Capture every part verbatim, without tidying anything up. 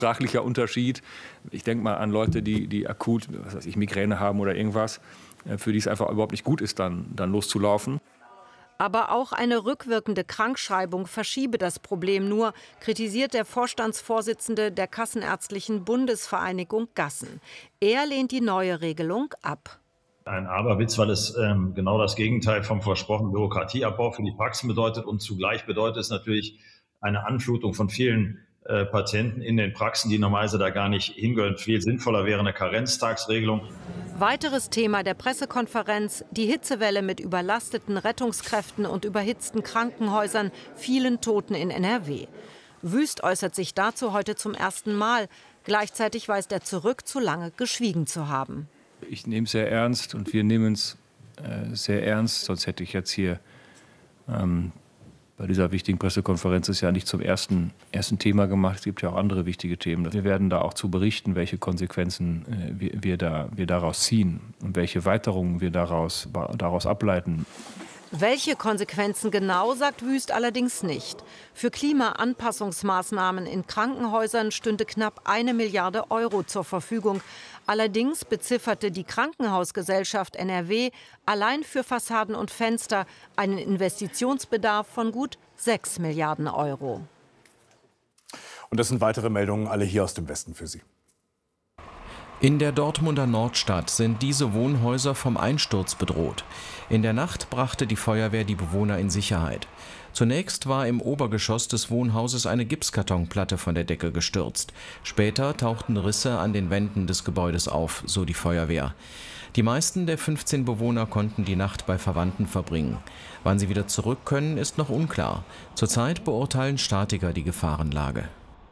Sprachlicher Unterschied. Ich denke mal an Leute, die, die akut, was weiß ich, Migräne haben oder irgendwas, für die es einfach überhaupt nicht gut ist, dann, dann loszulaufen. Aber auch eine rückwirkende Krankschreibung verschiebe das Problem nur, kritisiert der Vorstandsvorsitzende der Kassenärztlichen Bundesvereinigung Gassen. Er lehnt die neue Regelung ab. Ein Aberwitz, weil es ähm, genau das Gegenteil vom versprochenen Bürokratieabbau für die Praxen bedeutet. Und zugleich bedeutet es natürlich eine Anflutung von vielen äh, Patienten in den Praxen, die normalerweise da gar nicht hingehören. Viel sinnvoller wäre eine Karenztagsregelung. Weiteres Thema der Pressekonferenz: die Hitzewelle mit überlasteten Rettungskräften und überhitzten Krankenhäusern, vielen Toten in N R W. Wüst äußert sich dazu heute zum ersten Mal. Gleichzeitig weist er zurück, zu lange geschwiegen zu haben. Ich nehme es sehr ernst und wir nehmen es äh, sehr ernst. Sonst hätte ich jetzt hier ähm, bei dieser wichtigen Pressekonferenz es ja nicht zum ersten, ersten Thema gemacht. Es gibt ja auch andere wichtige Themen. Wir werden da auch zu berichten, welche Konsequenzen äh, wir, wir, da, wir daraus ziehen und welche Weiterungen wir daraus, daraus ableiten. Welche Konsequenzen genau, sagt Wüst allerdings nicht. Für Klimaanpassungsmaßnahmen in Krankenhäusern stünde knapp eine Milliarde Euro zur Verfügung. Allerdings bezifferte die Krankenhausgesellschaft N R W allein für Fassaden und Fenster einen Investitionsbedarf von gut sechs Milliarden Euro. Und das sind weitere Meldungen, alle hier aus dem Westen für Sie. In der Dortmunder Nordstadt sind diese Wohnhäuser vom Einsturz bedroht. In der Nacht brachte die Feuerwehr die Bewohner in Sicherheit. Zunächst war im Obergeschoss des Wohnhauses eine Gipskartonplatte von der Decke gestürzt. Später tauchten Risse an den Wänden des Gebäudes auf, so die Feuerwehr. Die meisten der fünfzehn Bewohner konnten die Nacht bei Verwandten verbringen. Wann sie wieder zurück können, ist noch unklar. Zurzeit beurteilen Statiker die Gefahrenlage.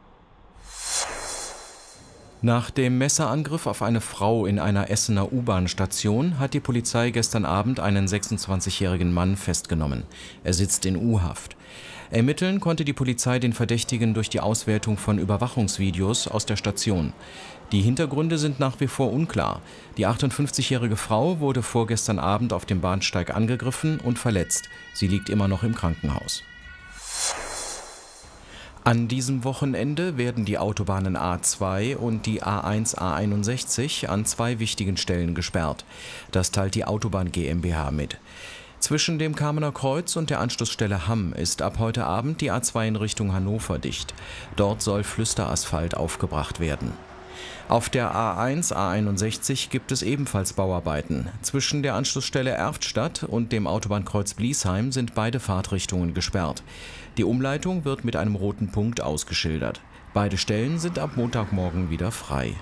Nach dem Messerangriff auf eine Frau in einer Essener U-Bahn-Station hat die Polizei gestern Abend einen sechsundzwanzigjährigen Mann festgenommen. Er sitzt in U-Haft. Ermitteln konnte die Polizei den Verdächtigen durch die Auswertung von Überwachungsvideos aus der Station. Die Hintergründe sind nach wie vor unklar. Die achtundfünfzigjährige Frau wurde vorgestern Abend auf dem Bahnsteig angegriffen und verletzt. Sie liegt immer noch im Krankenhaus. An diesem Wochenende werden die Autobahnen A zwei und die A eins A einundsechzig an zwei wichtigen Stellen gesperrt. Das teilt die Autobahn GmbH mit. Zwischen dem Kamener Kreuz und der Anschlussstelle Hamm ist ab heute Abend die A zwei in Richtung Hannover dicht. Dort soll Flüsterasphalt aufgebracht werden. Auf der A eins A einundsechzig gibt es ebenfalls Bauarbeiten. Zwischen der Anschlussstelle Erftstadt und dem Autobahnkreuz Bliesheim sind beide Fahrtrichtungen gesperrt. Die Umleitung wird mit einem roten Punkt ausgeschildert. Beide Stellen sind ab Montagmorgen wieder frei.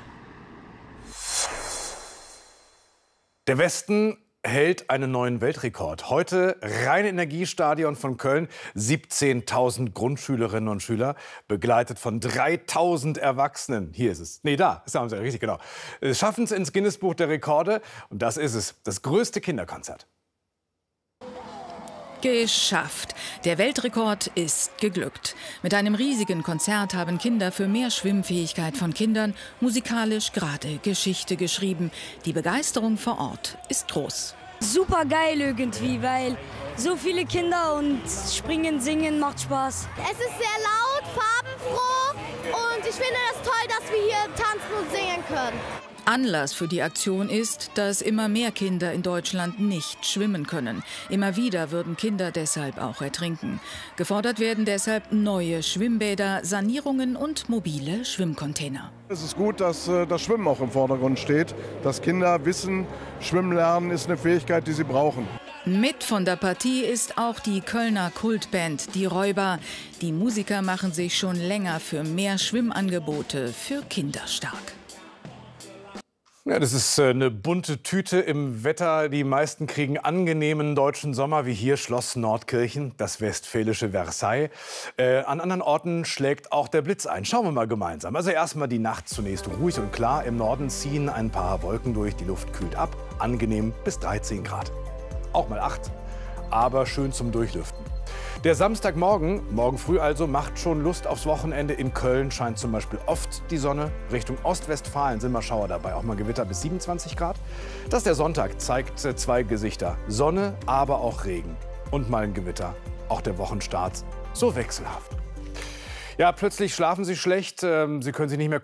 Der Westen hält einen neuen Weltrekord. Heute Rhein-Energie-Stadion von Köln. siebzehntausend Grundschülerinnen und Schüler, begleitet von dreitausend Erwachsenen. Hier ist es. Nee, da. Das haben Sie richtig, genau. Schaffen es ins Guinness-Buch der Rekorde. Und das ist es. Das größte Kinderkonzert. Geschafft. Der Weltrekord ist geglückt. Mit einem riesigen Konzert haben Kinder für mehr Schwimmfähigkeit von Kindern musikalisch gerade Geschichte geschrieben. Die Begeisterung vor Ort ist groß. Super geil irgendwie, weil so viele Kinder und springen, singen macht Spaß. Es ist sehr laut, farbenfroh und ich finde es toll, dass wir hier tanzen und singen können. Anlass für die Aktion ist, dass immer mehr Kinder in Deutschland nicht schwimmen können. Immer wieder würden Kinder deshalb auch ertrinken. Gefordert werden deshalb neue Schwimmbäder, Sanierungen und mobile Schwimmcontainer. Es ist gut, dass äh, das Schwimmen auch im Vordergrund steht, dass Kinder wissen, Schwimmen lernen ist eine Fähigkeit, die sie brauchen. Mit von der Partie ist auch die Kölner Kultband Die Räuber. Die Musiker machen sich schon länger für mehr Schwimmangebote für Kinder stark. Ja, das ist eine bunte Tüte im Wetter. Die meisten kriegen angenehmen deutschen Sommer, wie hier Schloss Nordkirchen, das westfälische Versailles. Äh, an anderen Orten schlägt auch der Blitz ein. Schauen wir mal gemeinsam. Also erstmal die Nacht zunächst ruhig und klar. Im Norden ziehen ein paar Wolken durch, die Luft kühlt ab. Angenehm bis dreizehn Grad. Auch mal acht, aber schön zum Durchlüften. Der Samstagmorgen, morgen früh also, macht schon Lust aufs Wochenende. In Köln scheint zum Beispiel oft die Sonne. Richtung Ostwestfalen sind mal Schauer dabei, auch mal Gewitter bis siebenundzwanzig Grad. Das ist der Sonntag, zeigt zwei Gesichter. Sonne, aber auch Regen und mal ein Gewitter. Auch der Wochenstart so wechselhaft. Ja, plötzlich schlafen Sie schlecht, Sie können sich nicht mehr